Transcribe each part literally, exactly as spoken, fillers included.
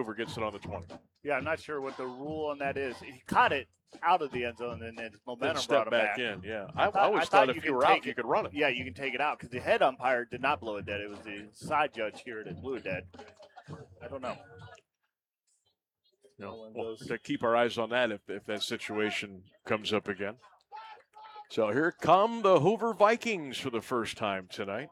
Hoover gets it on the twenty. Yeah, I'm not sure what the rule on that is. He caught it out of the end zone, and then his momentum Then brought step him back, back. in. Yeah, I, I, thought, I always I thought, thought if you you could were out, take you it. could run it. Yeah, you can take it out because the head umpire did not blow it dead. It was the side judge here that blew it dead. I don't know. You know, we'll to keep our eyes on that if, if that situation comes up again. So here come the Hoover Vikings for the first time tonight.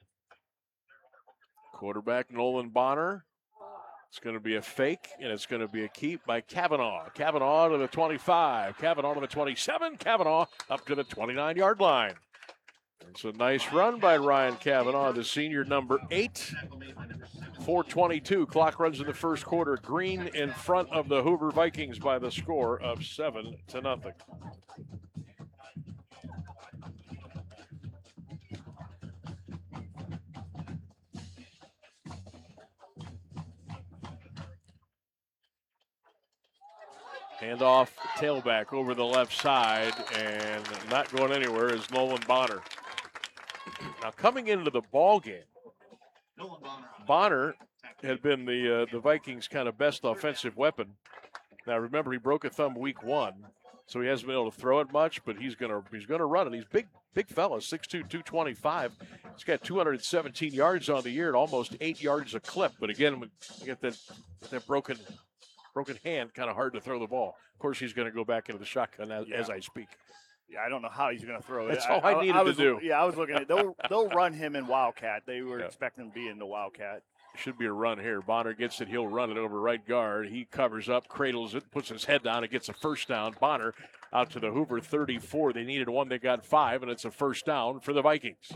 Quarterback Nolan Bonner. It's going to be a fake, and it's going to be a keep by Kavanaugh. Kavanaugh to the twenty-five. Kavanaugh to the twenty-seven. Kavanaugh up to the twenty-nine-yard line. It's a nice run by Ryan Kavanaugh, the senior, number eight. four twenty-two. Clock runs in the first quarter. Green in front of the Hoover Vikings by the score of seven to nothing. Handoff, tailback over the left side, and not going anywhere is Nolan Bonner. Now coming into the ball game, Bonner had been the uh, the Vikings' kind of best offensive weapon. Now remember, he broke a thumb week one, so he hasn't been able to throw it much, but he's gonna he's gonna run it. He's big big fella, six two, two twenty-five. He's got two hundred seventeen yards on the year at almost eight yards a clip. But again, when you get that that broken. Broken hand, kind of hard to throw the ball. Of course, he's going to go back into the shotgun as, yeah. as I speak. Yeah, I don't know how he's going to throw it. That's all I, I needed I was, to do. Yeah, I was looking at they'll they'll run him in Wildcat. They were yeah. expecting him to be in the Wildcat. Should be a run here. Bonner gets it. He'll run it over right guard. He covers up, cradles it, puts his head down. It gets a first down. Bonner out to the Hoover thirty-four. They needed one. They got five, and it's a first down for the Vikings.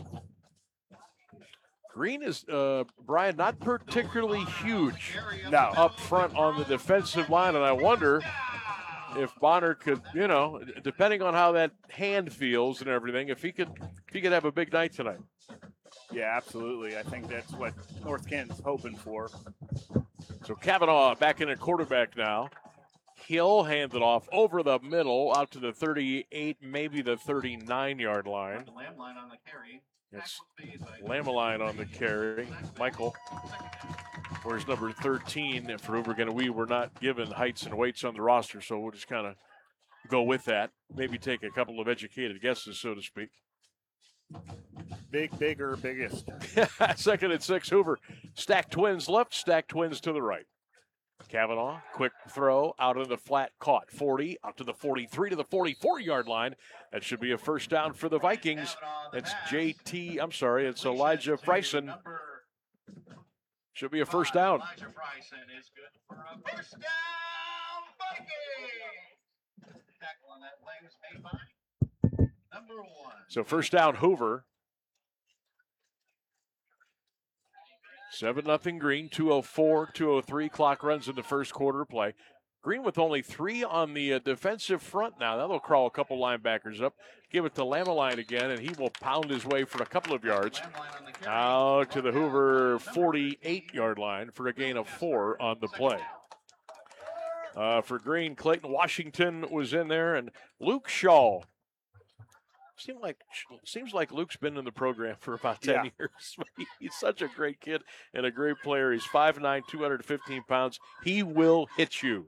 Green is, uh, Brian, not particularly huge no. up front on the defensive line, and I wonder if Bonner could, you know, depending on how that hand feels and everything, if he could if he could have a big night tonight. Yeah, absolutely. I think that's what North Canton's hoping for. So Kavanaugh back in at quarterback now. He'll hand it off over the middle out to the thirty-eight, maybe the thirty-nine-yard line. Lamline on the carry. It's Lamline on the carry. Michael, where's number thirteen for Hoover? Again, we were not given heights and weights on the roster, so we'll just kind of go with that. Maybe take a couple of educated guesses, so to speak. Big, bigger, biggest. Second and six, Hoover. Stack twins left, stack twins to the right. Kavanaugh, quick throw, out of the flat, caught. forty, out to the forty-three, to the forty-four-yard line. That should be a first down for the Vikings. That's J T, I'm sorry, it's Elijah Bryson. Should be a first down. Elijah Bryson is good for a first down, Vikings. Tackle on that play was made by number one. So first down, Hoover. seven nothing Green, two oh four, two oh three. Clock runs in the first quarter play. Green with only three on the uh, defensive front now. Now they'll crawl a couple linebackers up. Give it to Lammeline again, and he will pound his way for a couple of yards. Out to the Hoover forty-eight-yard line for a gain of four on the play. Uh, for Green, Clayton Washington was in there, and Luke Shaw. Seems like seems like Luke's been in the program for about ten yeah. years. He's such a great kid and a great player. He's five nine, two hundred fifteen pounds. He will hit you.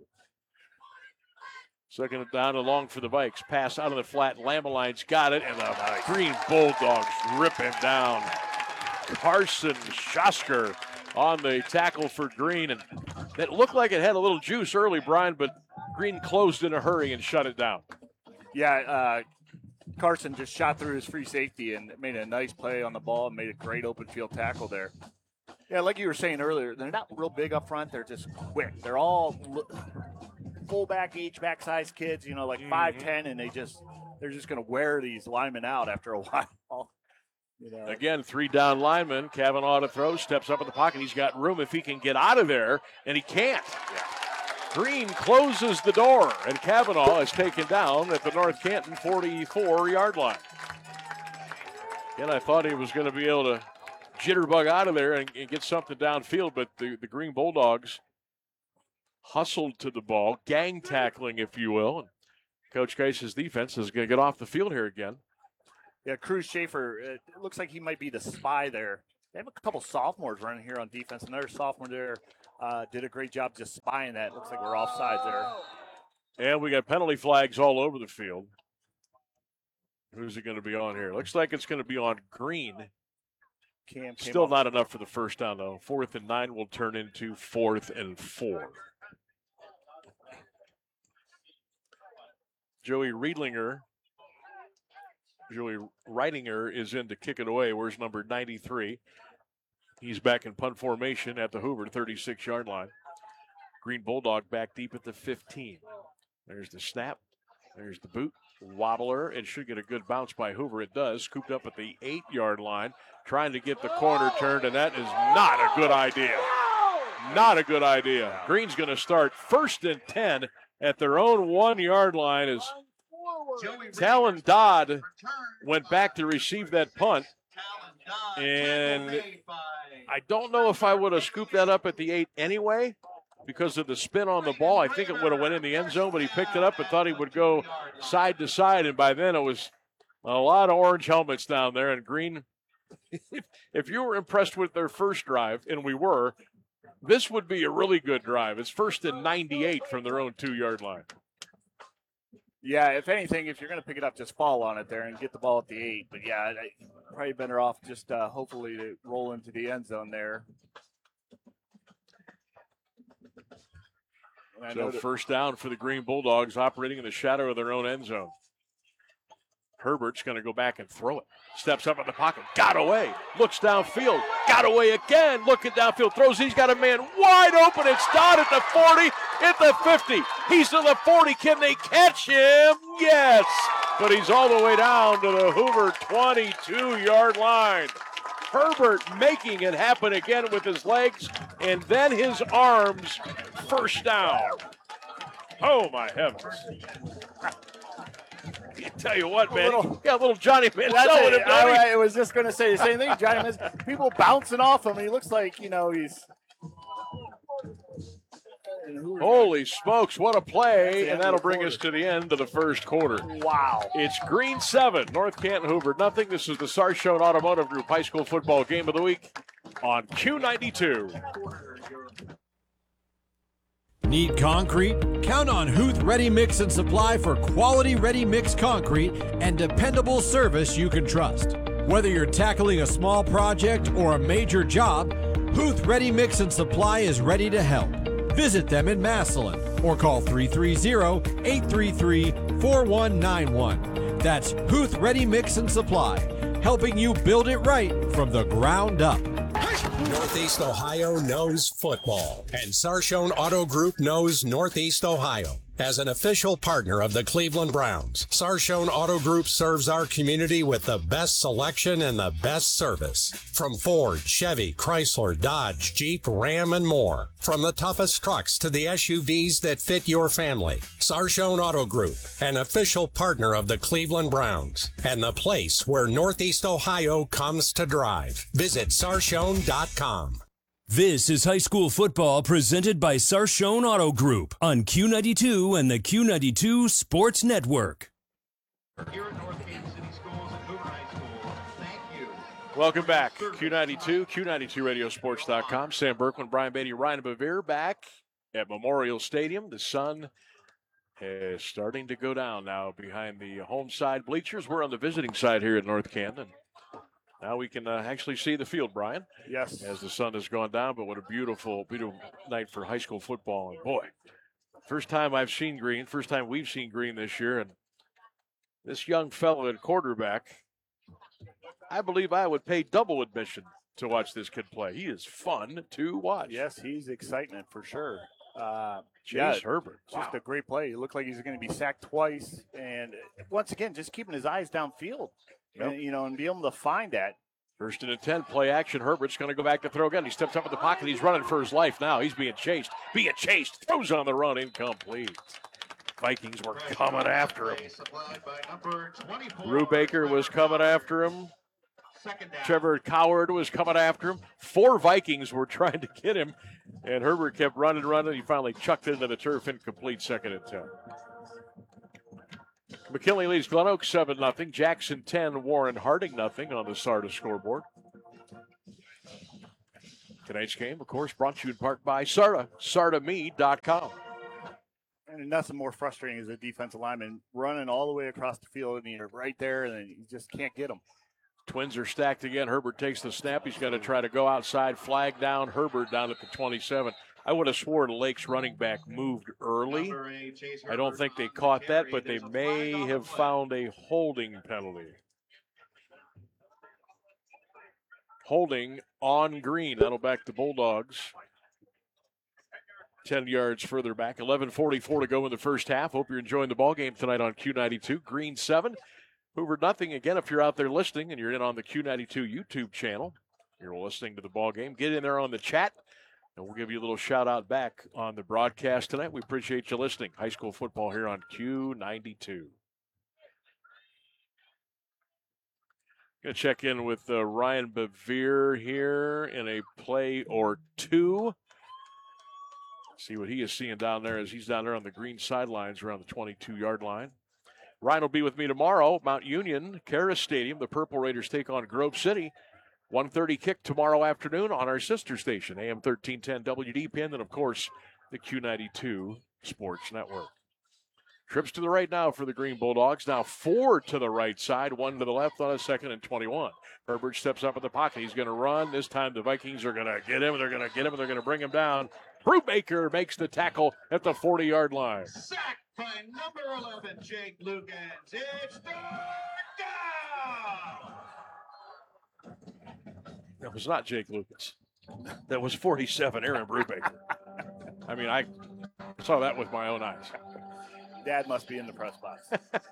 Second down and long for the Vikes. Pass out of the flat. Lameline's got it, and the Green Bulldogs rip him down. Carson Shosker on the tackle for Green, and it looked like it had a little juice early, Brian, but Green closed in a hurry and shut it down. Yeah, uh, Carson just shot through his free safety and made a nice play on the ball and made a great open field tackle there. Yeah, like you were saying earlier, they're not real big up front. They're just quick. They're all fullback, H-back size kids, you know, like five ten, and they just they're just going to wear these linemen out after a while. You know. Again, three down linemen. Kavanaugh to throw, steps up in the pocket. He's got room if he can get out of there, and he can't. Yeah. Green closes the door, and Kavanaugh is taken down at the North Canton forty-four-yard line. Again, I thought he was going to be able to jitterbug out of there and, and get something downfield, but the, the Green Bulldogs hustled to the ball, gang tackling, if you will. And Coach Geis's defense is going to get off the field here again. Yeah, Cruz Schaefer, it looks like he might be the spy there. They have a couple sophomores running here on defense, another sophomore there. uh, did a great job just spying that. Looks like we're offsides there. And we got penalty flags all over the field. Who's it going to be on here? Looks like it's going to be on Green. Cam Still not enough for the first down, though. Fourth and nine will turn into fourth and four. Joey Riedlinger, Joey Reidinger is in to kick it away. Where's number ninety-three? He's back in punt formation at the Hoover thirty-six-yard line. Green Bulldog back deep at the fifteen. There's the snap. There's the boot. Wobbler. It should get a good bounce by Hoover. It does. Scooped up at the eight-yard line. Trying to get the corner turned, and that is not a good idea. Not a good idea. Green's going to start first and ten at their own one-yard line as Talon Dodd went back to receive that punt. And I don't know if I would have scooped that up at the eight anyway because of the spin on the ball. I think it would have went in the end zone, but he picked it up and thought he would go side to side, and by then it was a lot of orange helmets down there. And Green, if you were impressed with their first drive, and we were, this would be a really good drive. It's first and ninety-eight from their own two-yard line. Yeah, if anything, if you're going to pick it up, just fall on it there and get the ball at the eight. But, yeah, probably better off just uh, hopefully to roll into the end zone there. So first down for the Green Bulldogs, operating in the shadow of their own end zone. Herbert's going to go back and throw it. Steps up in the pocket, got away, looks downfield, got away again, looking downfield, throws, he's got a man wide open. It's Dodd at the forty, at the fifty. He's to the forty. Can they catch him? Yes, but he's all the way down to the Hoover twenty-two-yard line. Herbert making it happen again with his legs and then his arms. First down. Oh, my heavens. I tell you what, man, little, you got a little Johnny Manziel in him, I, I was just going to say the same thing, Johnny Manziel. People bouncing off him. He looks like, you know, he's. Holy smokes, what a play, and that'll bring us to the end of the first quarter. Wow. It's Green seven, North Canton Hoover nothing. This is the Sarshone Automotive Group High School Football Game of the Week on Q ninety-two. Need concrete? Count on Huth Ready Mix and Supply for quality ready mix concrete and dependable service you can trust. Whether you're tackling a small project or a major job, Huth Ready Mix and Supply is ready to help. Visit them in Massillon or call three three zero, eight three three, four one nine one. That's Huth Ready Mix and Supply, helping you build it right from the ground up. Northeast Ohio knows football, and Sarshone Auto Group knows Northeast Ohio. As an official partner of the Cleveland Browns, Sarshone Auto Group serves our community with the best selection and the best service. From Ford, Chevy, Chrysler, Dodge, Jeep, Ram, and more. From the toughest trucks to the S U Vs that fit your family. Sarshone Auto Group, an official partner of the Cleveland Browns, and the place where Northeast Ohio comes to drive. Visit sarshone dot com. This is high school football presented by Sarshone Auto Group on Q ninety-two and the Q ninety-two Sports Network. Here at North Canton City Schools and Hoover High School, thank you. Welcome back. Q ninety-two, Q ninety-two radio sports dot com. Sam Berkman, Brian Beatty, Ryan Bevere back at Memorial Stadium. The sun is starting to go down now behind the home side bleachers. We're on the visiting side here at North Canton. Now we can uh, actually see the field, Brian. Yes. As the sun has gone down, but what a beautiful, beautiful night for high school football. And boy, first time I've seen green, first time we've seen green this year. And this young fellow at quarterback, I believe I would pay double admission to watch this kid play. He is fun to watch. Yes, he's excitement for sure. Uh, Chase yeah, Herbert. Just Wow. a great play. He looked like he's going to be sacked twice. And once again, just keeping his eyes downfield. Yep. And, you know, and be able to find that. First and a ten, play action. Herbert's going to go back to throw again. He steps up in the pocket. He's running for his life now. He's being chased. Being chased. Throws on the run. Incomplete. Vikings were coming after him. Rue Baker was coming after him. Trevor Coward was coming after him. Four Vikings were trying to get him. And Herbert kept running, running. He finally chucked it into the turf. Incomplete, second and ten. McKinley leads Glen Oaks seven nothing. Jackson ten, Warren Harding nothing on the Sardis scoreboard. Tonight's game, of course, brought to you in part by Sarda, sarda me dot com. And nothing more frustrating as a defensive lineman running all the way across the field and you're right there and then you just can't get them. Twins are stacked again. Herbert takes the snap. He's going to try to go outside, flag down. Herbert down at the twenty-seven. I would have sworn Lake's running back moved early. I don't think they caught that, but they may have found a holding penalty. Holding on Green. That'll back the Bulldogs ten yards further back. eleven forty-four to go in the first half. Hope you're enjoying the ball game tonight on Q ninety-two. Green seven, Hoover nothing. Again, if you're out there listening and you're in on the Q ninety-two YouTube channel, you're listening to the ball game, get in there on the chat, and we'll give you a little shout out back on the broadcast tonight. We appreciate you listening. High school football here on Q ninety-two. Going to check in with uh, Ryan Bevere here in a play or two. See what he is seeing down there as he's down there on the green sidelines around the twenty-two-yard line. Ryan will be with me tomorrow. Mount Union, Karas Stadium. The Purple Raiders take on Grove City. one thirty kick tomorrow afternoon on our sister station, A M thirteen ten W D P N, and, of course, the Q ninety-two Sports Network. Trips to the right now for the Green Bulldogs. Now four to the right side, one to the left on a second and twenty-one. Herbert steps up in the pocket. He's going to run. This time the Vikings are going to get him. They're going to get him. And they're going to bring him down. Brubaker makes the tackle at the forty-yard line. Sacked by number eleven, Jake Lukens. It's third down. That was not Jake Lucas. That was forty-seven, Aaron Brubaker. I mean, I saw that with my own eyes. Dad must be in the press box.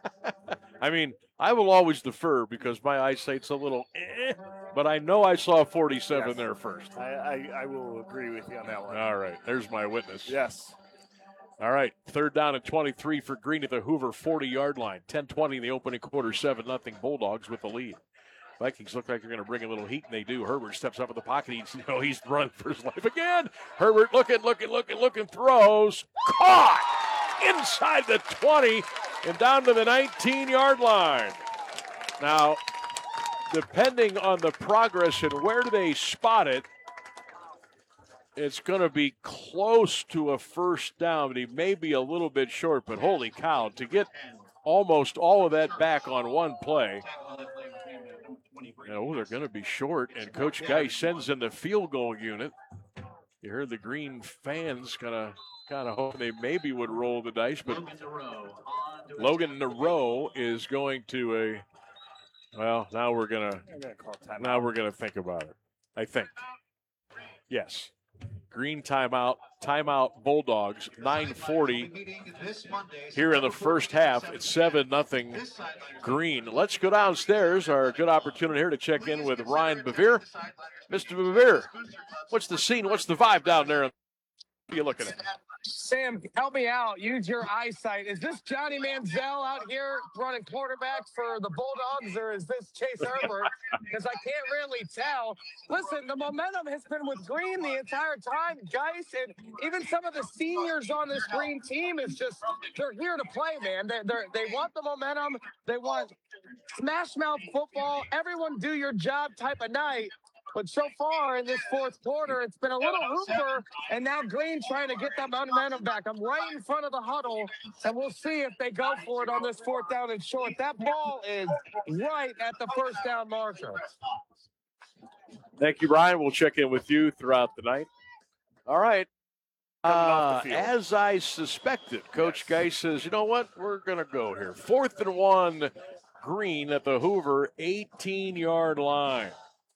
I mean, I will always defer because my eyesight's a little eh, but I know I saw forty-seven Yes. there first. I, I, I will agree with you on that one. All right, there's my witness. Yes. All right, third down and twenty-three for Green at the Hoover forty-yard line. ten twenty in the opening quarter, seven nothing Bulldogs with the lead. Vikings look like they're going to bring a little heat, and they do. Herbert steps up in the pocket. He's, you know, he's running for his life again. Herbert looking, looking, looking, looking, throws. Caught inside the twenty and down to the nineteen-yard line. Now, depending on the progress and where they spot it, it's going to be close to a first down, but he may be a little bit short. But holy cow, to get almost all of that back on one play. No, they're going to be short, and Coach Geis sends in the field goal unit. You heard the Green fans kind of kind of hoping they maybe would roll the dice, but Logan Nareau is going to a. Well, now we're gonna. Now we're gonna think about it. I think. Yes. Green timeout. Timeout Bulldogs. nine forty here in the first half. It's seven nothing Green. Let's go downstairs. Our good opportunity here to check in with Ryan Bevere. Mister Bevere, what's the scene? What's the vibe down there? What are you looking at? Sam, help me out. Use your eyesight. Is this Johnny Manziel out here running quarterback for the Bulldogs, or is this Chase Herbert? Because I can't really tell. Listen, the momentum has been with Green the entire time, guys, and even some of the seniors on this Green team is just, they're here to play, man. They they're, they want the momentum. They want smash mouth football. Everyone do your job type of night. But so far in this fourth quarter, it's been a little Hooper, and now Green trying to get that momentum back. I'm right in front of the huddle, and we'll see if they go for it on this fourth down and short. That ball is right at the first down marker. Thank you, Brian. We'll check in with you throughout the night. All right. Uh, as I suspected, Coach Geis says, you know what? We're going to go here. Fourth and one, Green at the Hoover eighteen-yard line.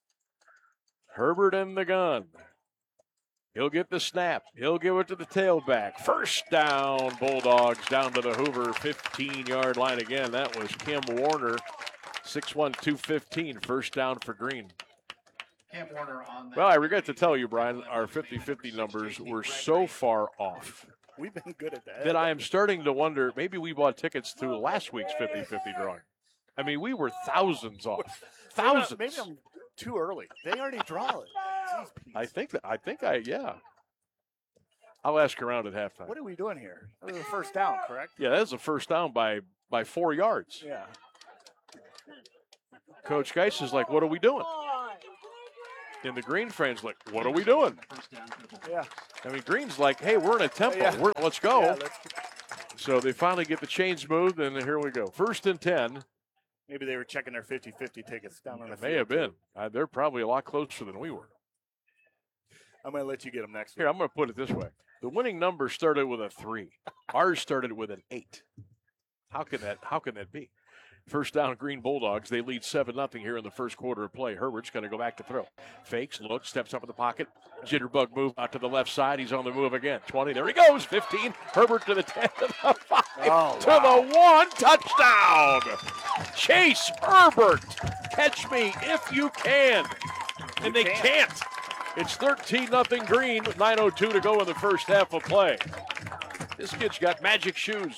Herbert in the gun. He'll get the snap. He'll give it to the tailback. First down, Bulldogs down to the Hoover fifteen-yard line again. That was Kim Warner, six one, two fifteen. First down for Green. Cam Warner on that. Well, I regret to tell you, Brian, our fifty-fifty numbers were so far off We've been good at that. that I am starting to wonder, maybe we bought tickets to last week's fifty-fifty drawing. I mean, we were thousands off. Thousands. Maybe I'm too early. They already draw it. Jeez, Pete. I think that, I think I, yeah. I'll ask around at halftime. What are we doing here? That was a first down, correct? Yeah, that's a first down by, by four yards. Yeah. Coach Geis is like, what are we doing? And the Green fans like, what are we doing? Yeah. I mean, Green's like, hey, we're in a tempo. Yeah. We're, let's go. Yeah, let's, So they finally get the chains moved, and here we go. First and ten. maybe they were checking their fifty-fifty tickets down on the It may field, have been. too. Uh, they're probably a lot closer than we were. I'm going to let you get them next Here, I'm going to put it this way. The winning number started with a three. Ours started with an eight. How can that, how can that be? First down, Green Bulldogs. They lead seven nothing here in the first quarter of play. Herbert's going to go back to throw. Fakes, looks, steps up in the pocket. Jitterbug move out to the left side. He's on the move again. twenty. There he goes. fifteen. Herbert to the ten, to the five, Oh, to wow. the one. Touchdown. Chase Herbert. Catch me if you can. And You they can't. can't. It's thirteen nothing Green. nine oh two to go in the first half of play. This kid's got magic shoes.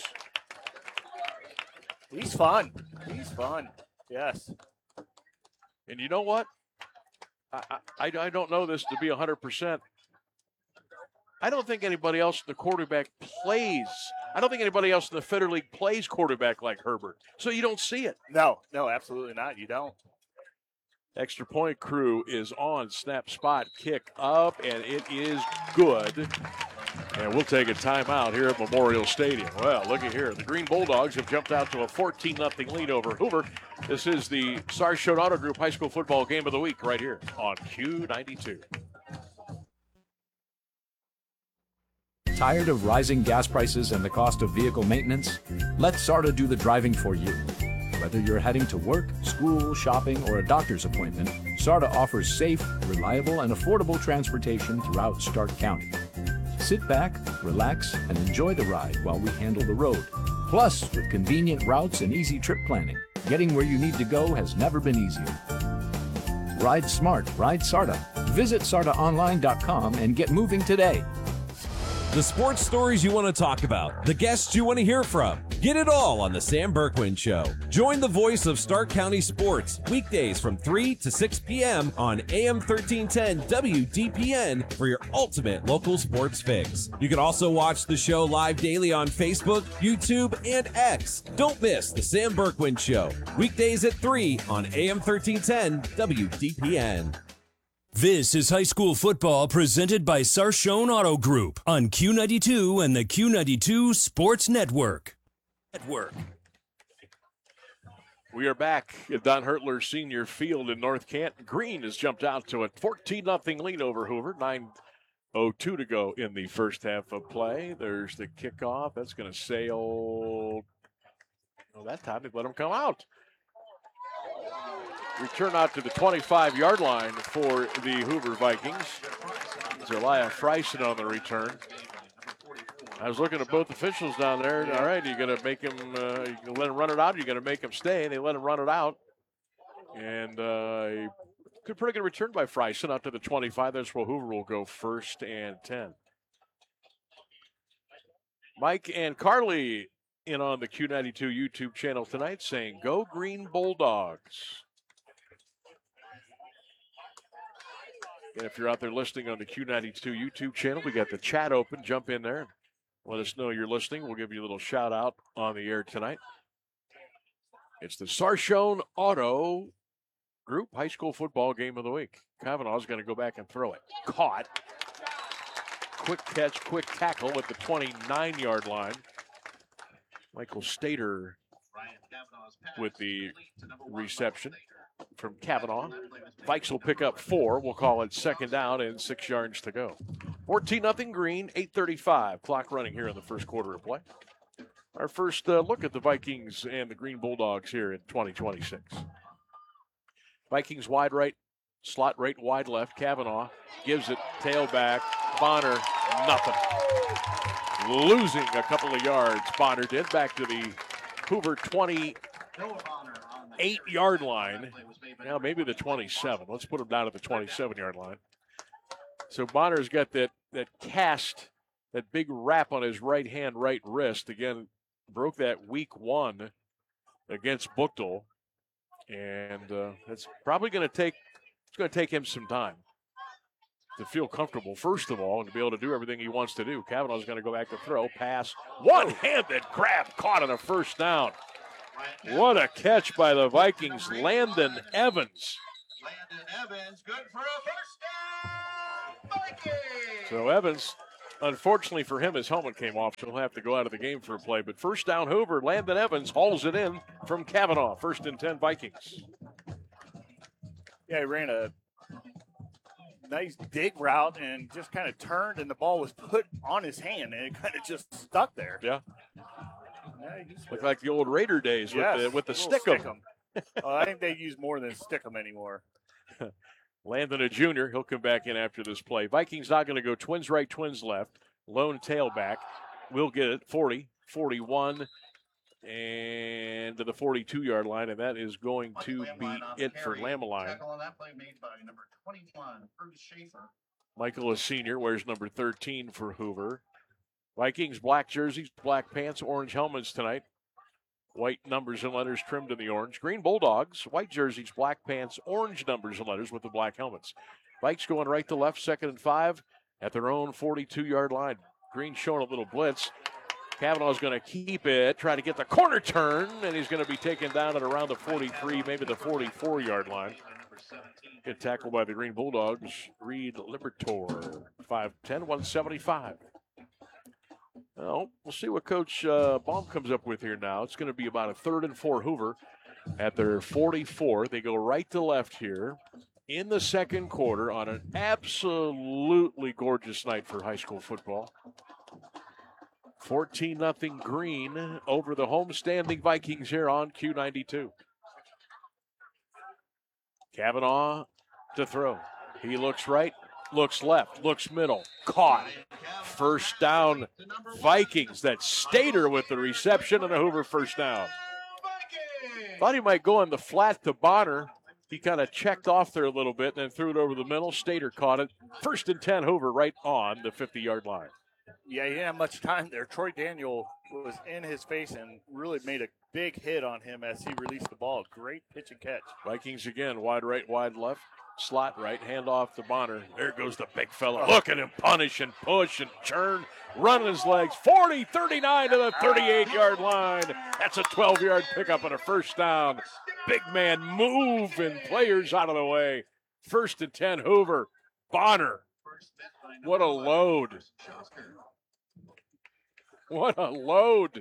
He's fun. He's fun. Yes. And you know what? I, I, I don't know this to be one hundred percent. I don't think anybody else in the quarterback plays. I don't think anybody else in the Federal League plays quarterback like Herbert. So you don't see it. No, no, absolutely not. You don't. Extra point crew is on. Snap spot, kick up, and it is good. And we'll take a timeout here at Memorial Stadium. Well, look at here. The Green Bulldogs have jumped out to a fourteen nothing lead over Hoover. This is the Sarshot Auto Group High School Football Game of the Week right here on Q ninety-two. Tired of rising gas prices and the cost of vehicle maintenance? Let SARTA do the driving for you. Whether you're heading to work, school, shopping, or a doctor's appointment, SARTA offers safe, reliable, and affordable transportation throughout Stark County. Sit back, relax, and enjoy the ride while we handle the road. Plus, with convenient routes and easy trip planning, getting where you need to go has never been easier. Ride smart, ride SARTA. Visit sarta online dot com and get moving today. The sports stories you want to talk about, the guests you want to hear from. Get it all on the Sam Berkwin Show. Join the voice of Stark County sports weekdays from three to six p.m. on A M thirteen ten W D P N for your ultimate local sports fix. You can also watch the show live daily on Facebook, YouTube, and X. Don't miss the Sam Berkwin Show weekdays at three on A M thirteen ten W D P N. This is high school football presented by Sarshone Auto Group on Q ninety-two and the Q ninety-two Sports Network. Network. We are back at Don Hertler Senior Field in North Canton. Green has jumped out to a fourteen nothing lead over Hoover. nine oh two to go in the first half of play. There's the kickoff. That's going to sail. Well, that time they let him come out. Return out to the twenty-five-yard line for the Hoover Vikings. Zeliah Freisen on the return. I was looking at both officials down there. All right, you going to make him, uh, you gonna let him run it out, or you going to make him stay? They let him run it out. And uh, good, pretty good return by Freisen out to the twenty-five. That's where Hoover will go first and ten. Mike and Carly in on the Q ninety-two YouTube channel tonight saying, go Green Bulldogs. And if you're out there listening on the Q ninety-two YouTube channel, we got the chat open. Jump in there and let us know you're listening. We'll give you a little shout out on the air tonight. It's the Sarshone Auto Group High School Football Game of the Week. Kavanaugh's going to go back and throw it. Caught. Quick catch, quick tackle at the twenty-nine-yard line. Michael Stater with the reception from Kavanaugh. Vikes will pick up four. We'll call it second down and six yards to go. fourteen nothing Green, eight thirty-five. Clock running here in the first quarter of play. Our first uh, look at the Vikings and the Green Bulldogs here in twenty twenty-six. Vikings wide right, slot right, wide left. Kavanaugh gives it, tailback. Bonner, nothing. Losing a couple of yards, Bonner did. Back to the Hoover twenty-eight-yard line. Now maybe the twenty-seven. Let's put him down at the twenty-seven-yard line. So Bonner's got that, that cast, that big wrap on his right hand, right wrist. Again, broke that week one against Buchtel. And uh, it's probably going to take, it's going to take him some time to feel comfortable, first of all, and to be able to do everything he wants to do. Kavanaugh's going to go back to throw, pass, one-handed grab, caught on a first down. What a catch by the Vikings, Landon Evans. Landon Evans, good for a first Vikings. So Evans, unfortunately for him, his helmet came off, so he'll have to go out of the game for a play. But first down, Hoover. Landon Evans hauls it in from Kavanaugh. First and ten, Vikings. Yeah, he ran a nice dig route and just kind of turned, and the ball was put on his hand, and it kind of just stuck there. Yeah. Yeah, he's Look like the old Raider days yes, with the, with the little stick 'em. stick-em. uh, I think they use more than stick 'em anymore. Landon, a junior, he'll come back in after this play. Vikings not going to go twins right, twins left. Lone tailback. We'll get it forty, forty-one, and to the forty-two-yard line, and that is going to be it for Lambeline. Tackle on that play made by number twenty-one, Bruce Schaefer. Michael, a senior, wears number thirteen for Hoover. Vikings, black jerseys, black pants, orange helmets tonight. White numbers and letters trimmed in the orange. Green Bulldogs, white jerseys, black pants, orange numbers and letters with the black helmets. Vikes going right to left, second and five at their own forty-two-yard line. Green showing a little blitz. Kavanaugh's going to keep it, try to get the corner turn, and he's going to be taken down at around the forty-three, maybe the forty-four-yard line. Get tackled by the Green Bulldogs. Reed Libertor, five ten, one seventy-five. Well, we'll see what Coach uh, Baum comes up with here now. It's going to be about a third and four Hoover at their forty-four. They go right to left here in the second quarter on an absolutely gorgeous night for high school football. fourteen nothing Green over the homestanding Vikings here on Q ninety-two. Kavanaugh to throw. He looks right, looks left, looks middle. Caught. First down, Vikings. That's Stater with the reception and a Hoover first down. Thought he might go in the flat to Bonner. He kind of checked off there a little bit and then threw it over the middle. Stater caught it. First and ten, Hoover right on the fifty-yard line. Yeah, he didn't have much time there. Troy Daniel was in his face and really made a big hit on him as he released the ball. Great pitch and catch. Vikings again, wide right, wide left. Slot right, hand off to Bonner. There goes the big fella. Look at him punish and push and churn, running his legs. forty, thirty-nine to the thirty-eight-yard line. That's a twelve-yard pickup and a first down. Big man move and players out of the way. First and ten, Hoover. Bonner. What a load. What a load.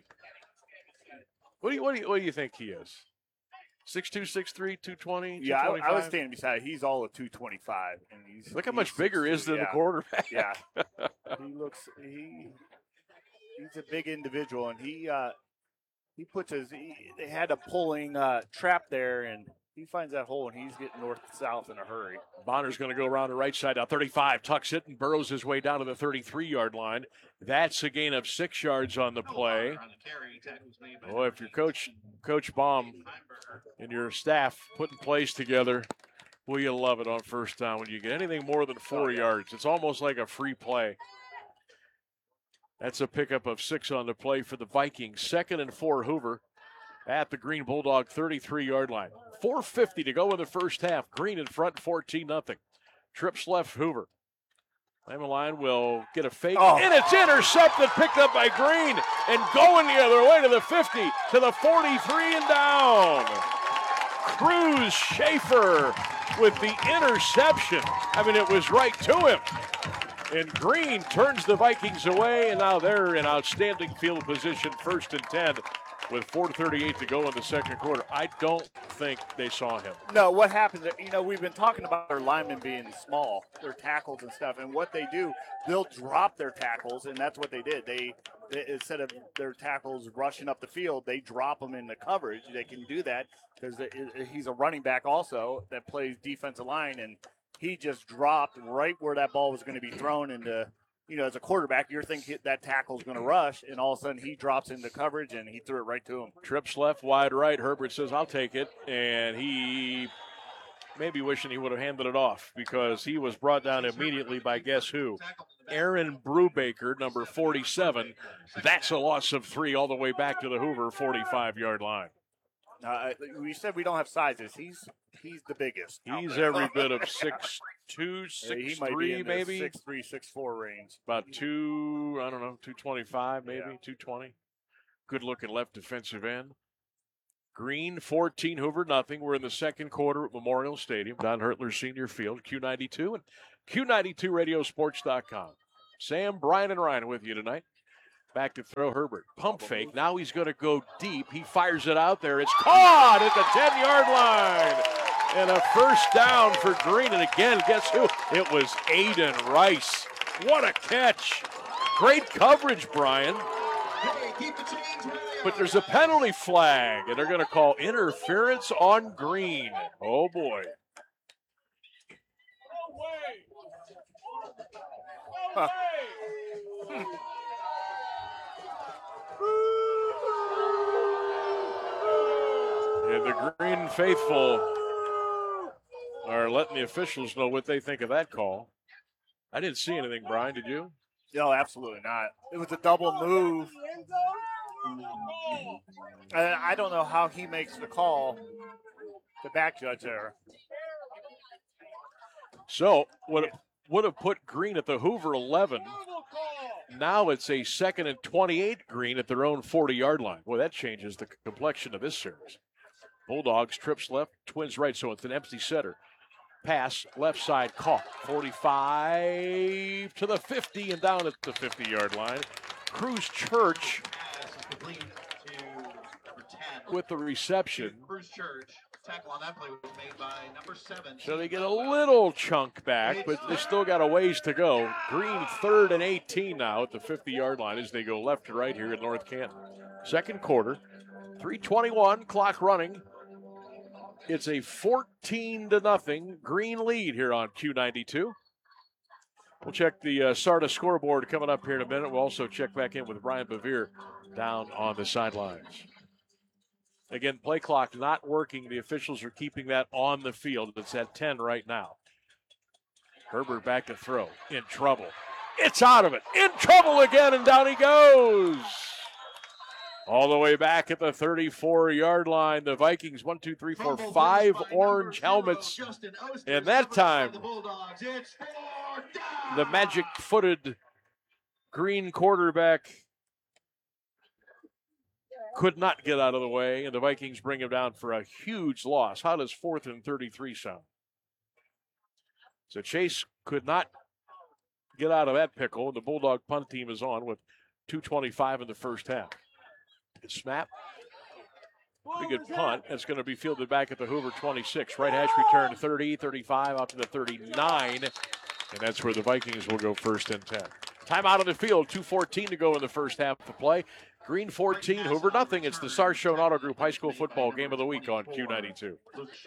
What do you, what do you, what do you think he is? six two, six three, two twenty, Yeah, I, I was standing beside. He's all of two twenty-five, and he's Look how he's much bigger he is than yeah. the quarterback. Yeah, he looks he he's a big individual, and he uh, he puts his he, they had a pulling uh, trap there, and he finds that hole, and he's getting north to south in a hurry. Bonner's going to go around the right side now. thirty-five, tucks it and burrows his way down to the thirty-three-yard line. That's a gain of six yards on the play. Boy, if you're Coach Coach Baum and your staff putting plays together, will you love it on first down when you get anything more than four yards. It's almost like a free play. That's a pickup of six on the play for the Vikings. Second and four, Hoover at the Green Bulldog thirty-three-yard line. four fifty to go in the first half. Green in front, fourteen nothing. Trips left, Hoover. Lambeline will get a fake, oh. and it's intercepted, picked up by Green, and going the other way to the fifty, to the forty-three and down. Cruz Schaefer with the interception. I mean, it was right to him. And Green turns the Vikings away, and now they're in outstanding field position, first and ten. With four thirty-eight to go in the second quarter. I don't think they saw him. No, what happens, you know, we've been talking about their linemen being small, their tackles and stuff, and what they do, they'll drop their tackles, and that's what they did. They, they instead of their tackles rushing up the field, they drop them in the coverage. They can do that because he's a running back also that plays defensive line, and he just dropped right where that ball was going to be thrown into. You know, as a quarterback, you're thinking that tackle's going to rush, and all of a sudden he drops into coverage, and he threw it right to him. Trips left, wide right. Herbert says, I'll take it, and he may be wishing he would have handed it off because he was brought down immediately by guess who? Aaron Brubaker, number forty-seven. That's a loss of three all the way back to the Hoover forty-five-yard line. Uh, we said we don't have sizes. He's he's the biggest. He's every bit of six two, six three, maybe six three, six four range. About two, I don't know, two twenty-five, maybe yeah. two twenty. Good looking left defensive end. Green fourteen, Hoover nothing. We're in the second quarter at Memorial Stadium, Don Hertler Senior Field, Q ninety-two, and Q ninety-two radio sports dot com. Sam, Brian, and Ryan with you tonight. Back to throw Herbert. Pump fake. Now he's going to go deep. He fires it out there. It's caught at the ten-yard line. And a first down for Green. And again, guess who? It was Aiden Rice. What a catch. Great coverage, Brian. But there's a penalty flag, and they're going to call interference on Green. Oh, boy. Huh. And the Green faithful are letting the officials know what they think of that call. I didn't see anything, Brian. Did you? No, absolutely not. It was a double move. And I don't know how he makes the call, the back judge there. So, would would have put Green at the Hoover eleven. Now it's a second and twenty-eight Green at their own forty-yard line. Boy, that changes the complexion of this series. Bulldogs trips left, Twins right, so it's an empty setter. Pass, left side, caught. forty-five to the fifty and down at the fifty-yard line. Cruz Church with the reception. Cruz Church. Tackle on that play was made by number seven. So they get a little chunk back, but they still got a ways to go. Green third and eighteen now at the fifty-yard line as they go left to right here in North Canton. Second quarter, three twenty-one, clock running. It's a fourteen to nothing Green lead here on Q ninety-two. We'll check the uh, S A R T A scoreboard coming up here in a minute. We'll also check back in with Brian Bevere down on the sidelines. Again, play clock not working. The officials are keeping that on the field. It's at ten right now. Herbert back to throw. In trouble. It's out of it. In trouble again, and down he goes. All the way back at the thirty-four-yard line. The Vikings, one, two, three, four, five orange helmets. And that time, the magic-footed Green quarterback could not get out of the way, and the Vikings bring him down for a huge loss. How does fourth and thirty-three sound? So Chase could not get out of that pickle, and the Bulldog punt team is on with two twenty-five in the first half. Snap. Pretty good punt. That's going to be fielded back at the Hoover twenty-six. Right hash return thirty, thirty-five, out to the thirty-nine, and that's where the Vikings will go first and ten. Time out of the field, two fourteen to go in the first half of the play. Green fourteen, Hoover nothing. It's the Sarshone Auto Group High School Football Game of the Week on Q ninety-two.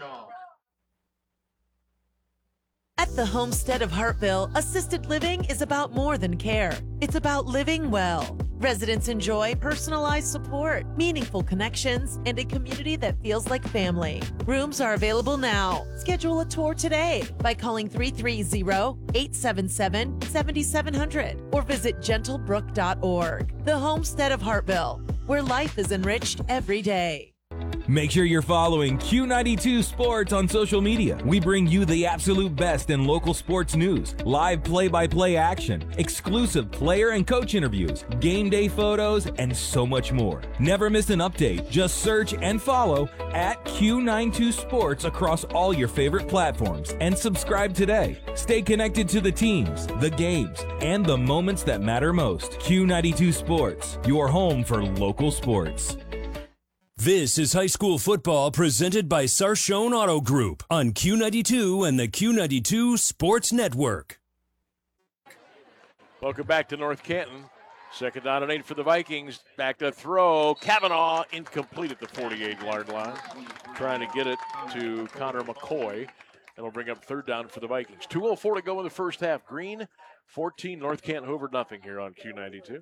At the Homestead of Hartville, assisted living is about more than care. It's about living well. Residents enjoy personalized support, meaningful connections, and a community that feels like family. Rooms are available now. Schedule a tour today by calling three three zero, eight seven seven, seven seven zero zero or visit gentlebrook dot org. The Homestead of Hartville, where life is enriched every day. Make sure you're following Q ninety-two Sports on social media. We bring you the absolute best in local sports news, live play-by-play action, exclusive player and coach interviews, game day photos, and so much more. Never miss an update. Just search and follow at Q ninety-two Sports across all your favorite platforms and subscribe today. Stay connected to the teams, the games, and the moments that matter most. Q ninety-two Sports, your home for local sports. This is high school football presented by Sarshone Auto Group on Q ninety-two and the Q ninety-two Sports Network. Welcome back to North Canton. Second down and eight for the Vikings. Back to throw. Kavanaugh incomplete at the forty-eight-yard line. Trying to get it to Connor McCoy. That'll bring up third down for the Vikings. two oh four to go in the first half. Green, fourteen. North Canton Hoover, nothing here on Q ninety-two.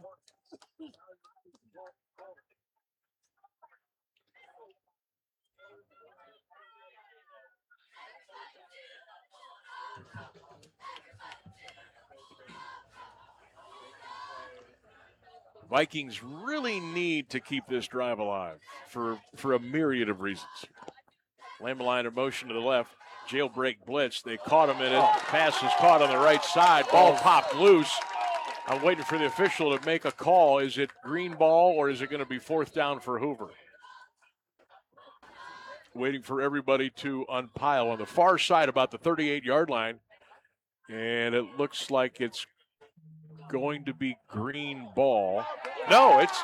Vikings really need to keep this drive alive for, for a myriad of reasons. Lambeline in motion to the left. Jailbreak blitz. They caught him in it. Pass is caught on the right side. Ball popped loose. I'm waiting for the official to make a call. Is it green ball or is it going to be fourth down for Hoover? Waiting for everybody to unpile. On the far side, about the thirty-eight-yard line, And it looks like it's going to be green ball. No, it's